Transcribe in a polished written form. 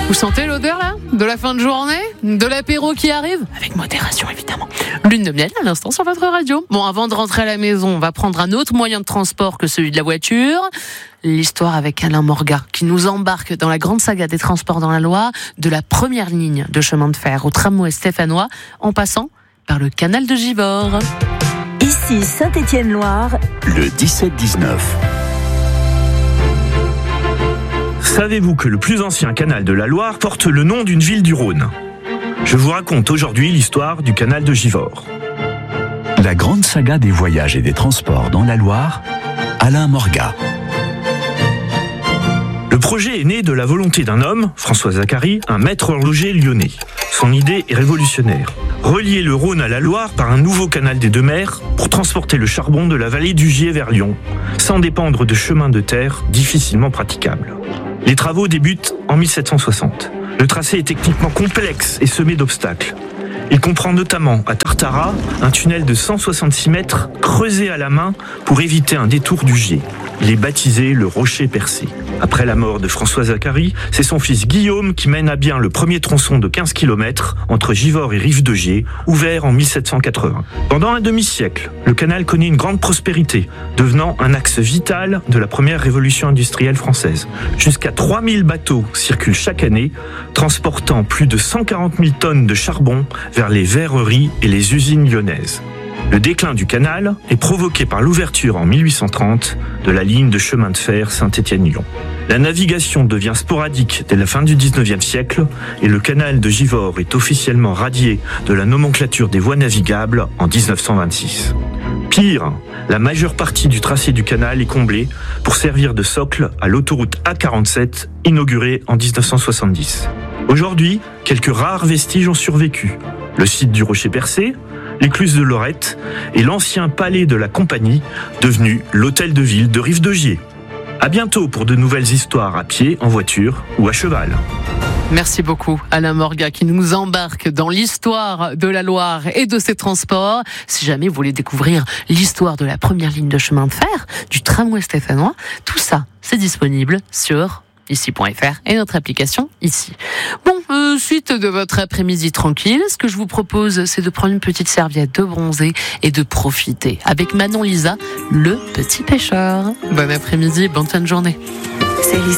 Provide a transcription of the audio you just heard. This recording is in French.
Vous sentez l'odeur là de la fin de journée, de l'apéro qui arrive, avec modération évidemment. Lune de miel à l'instant sur votre radio. Bon, avant de rentrer à la maison, on va prendre un autre moyen de transport que celui de la voiture. L'histoire avec Alain Morgat qui nous embarque dans la grande saga des transports dans la Loire, de la première ligne de chemin de fer au tramway stéphanois, en passant par le canal de Givors. Ici Saint-Étienne-Loire, le 17-19. Savez-vous que le plus ancien canal de la Loire porte le nom d'une ville du Rhône ? Je vous raconte aujourd'hui l'histoire du canal de Givors. La grande saga des voyages et des transports dans la Loire, Alain Morgat. Le projet est né de la volonté d'un homme, François Zacharie, un maître horloger lyonnais. Son idée est révolutionnaire. Relier le Rhône à la Loire par un nouveau canal des deux mers pour transporter le charbon de la vallée du Gier vers Lyon, sans dépendre de chemins de terre difficilement praticables. Les travaux débutent en 1760. Le tracé est techniquement complexe et semé d'obstacles. Il comprend notamment à Tartaras un tunnel de 166 mètres creusé à la main pour éviter un détour du Gier. Il est baptisé le Rocher Percé. Après la mort de François Zacharie, c'est son fils Guillaume qui mène à bien le premier tronçon de 15 km entre Givors et Rive-de-Gier, ouvert en 1780. Pendant un demi-siècle, le canal connaît une grande prospérité, devenant un axe vital de la première révolution industrielle française. Jusqu'à 3000 bateaux circulent chaque année, transportant plus de 140 000 tonnes de charbon vers les verreries et les usines lyonnaises. Le déclin du canal est provoqué par l'ouverture en 1830 de la ligne de chemin de fer Saint-Étienne-Lyon. La navigation devient sporadique dès la fin du 19e siècle et le canal de Givors est officiellement radié de la nomenclature des voies navigables en 1926. Pire, la majeure partie du tracé du canal est comblée pour servir de socle à l'autoroute A47 inaugurée en 1970. Aujourd'hui, quelques rares vestiges ont survécu. Le site du Rocher Percé, l'écluse de Lorette et l'ancien palais de la Compagnie, devenu l'hôtel de ville de Rive-de-Gier. À bientôt pour de nouvelles histoires à pied, en voiture ou à cheval. Merci beaucoup Alain Morgat qui nous embarque dans l'histoire de la Loire et de ses transports. Si jamais vous voulez découvrir l'histoire de la première ligne de chemin de fer, du tramway stéphanois, tout ça, c'est disponible sur ici.fr et notre application ici. Bon, suite de votre après-midi tranquille, ce que je vous propose, c'est de prendre une petite serviette, de bronzer et de profiter avec Manon Lisa, le petit pêcheur. Bon après-midi, bonne fin de journée.